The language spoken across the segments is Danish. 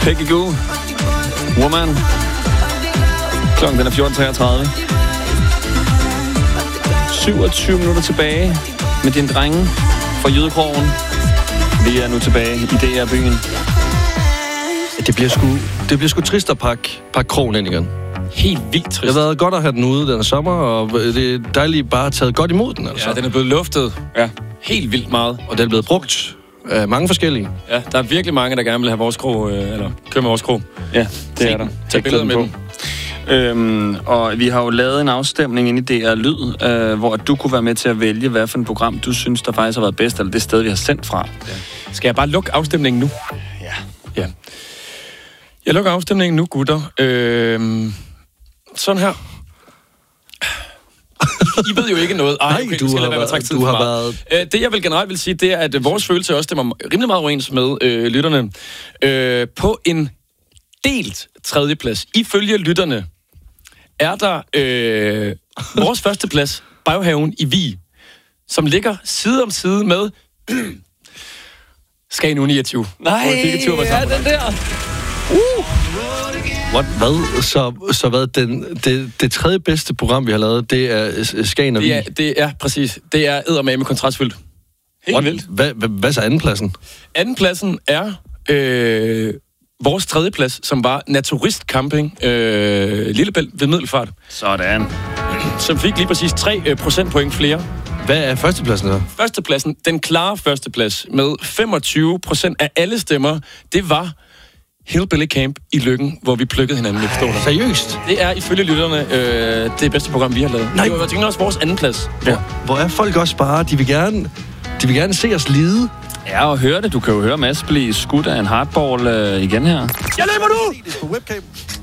Peggy Gou, Woman. Klokken den er 14.33. 27 minutter tilbage med din drenge fra Jydekrogen. Vi er nu tilbage i DR-byen. Det bliver sgu trist at pakke krogen ind igen. Helt vildt trist. Det har været godt at have den ude den sommer, og det er dejligt bare at tage godt imod den. Altså. Ja, den er blevet luftet. Ja, helt vildt meget. Og den er blevet brugt af mange forskellige. Ja, der er virkelig mange, der gerne vil have vores krog, eller køre med vores krog. Ja, det er der. Tag billeder med dem. Og vi har jo lavet en afstemning inde i DR Lyd, hvor du kunne være med til at vælge, hvad for et program du synes, der faktisk har været bedst, eller det sted, vi har sendt fra. Ja. Skal jeg bare lukke afstemningen nu? Ja. Jeg lukker afstemningen nu, gutter. Sådan her. I ved jo ikke noget. Nej, okay, du har været... Det, jeg vil generelt vil sige, det er, at vores følelse også stemmer rimelig meget overens med lytterne. På en delt tredjeplads, ifølge lytterne, er der vores førsteplads, Baghaven i Vig, som ligger side om side med Skagen U29. Nej, ja, den der. Hvad? Så hvad? Det tredje bedste program, vi har lavet, det er Skagen og Vig? Det er præcis. Det er eddermame kontrastfyldt. Helt vildt. Hvad så andenpladsen? Andenpladsen er vores tredjeplads, som var Naturist Camping Lillebælt ved Middelfart. Sådan. Som fik lige præcis 3 procentpoint flere. Hvad er førstepladsen der? Førstepladsen, den klare førsteplads med 25% af alle stemmer, det var Hillbilly Camp i Løkken, hvor vi plukkede hinanden med pistoler. Seriøst? Det er ifølge lytterne det bedste program, vi har lavet. Nej. Det var tænkt også vores andenplads. Ja. Hvor er folk også bare, de vil gerne se os lide. Ja, og høre det. Du kan jo høre Mads blive skudt af en hardball igen her. Jeg løber nu! Det er på webcam.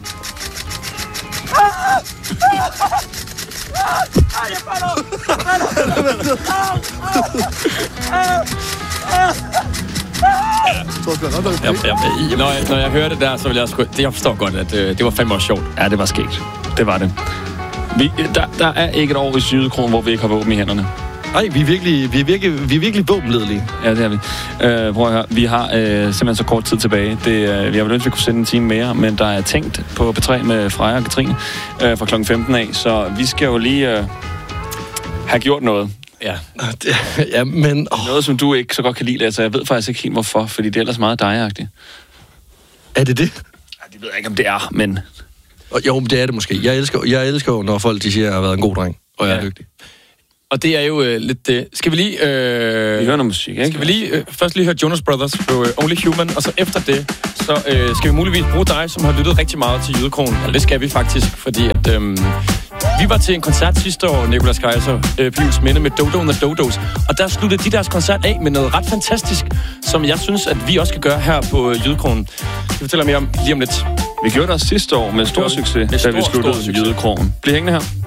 Når jeg hører det der, så vil jeg sgu... Jeg forstår godt, at det var fandme også sjovt. Ja, det var skægt. Det var det. Der er ikke et år i Jydekrogen, hvor vi ikke har våben i hænderne. Nej, vi er virkelig våbenledelige. Ja, det er vi. Prøv at høre, vi har simpelthen så kort tid tilbage. Vi har vel ønsket, at vi kunne sende en time mere, men der er tænkt på P3 med Freja og Katrine fra klokken 15 af, så vi skal jo lige have gjort noget. Ja. Ja, men... Noget, som du ikke så godt kan lide, altså jeg ved faktisk ikke helt hvorfor, fordi det er ellers meget dig-agtigt. Er det det? Ja, det ved jeg ikke, om det er, men... Jo, men det er det måske. Jeg elsker jo, når folk de siger, at jeg har været en god dreng, og jeg er dygtig. Og det er jo lidt det. Skal vi lige... vi hører noget musik, ikke? Skal vi lige først lige høre Jonas Brothers på Only Human, og så efter det, så skal vi muligvis bruge dig, som har lyttet rigtig meget til Jydekrogen. Og det skal vi faktisk, fordi at... vi var til en koncert sidste år, Nicolas Kaiser, Pivs Minde med Dodo and the Dodos. Og der sluttede de deres koncert af med noget ret fantastisk, som jeg synes, at vi også skal gøre her på Jydekrogen. Jeg fortæller mere om lige om lidt. Vi gjorde det også sidste år med stor succes, da vi sluttede Jydekrogen. Bliv hængende her.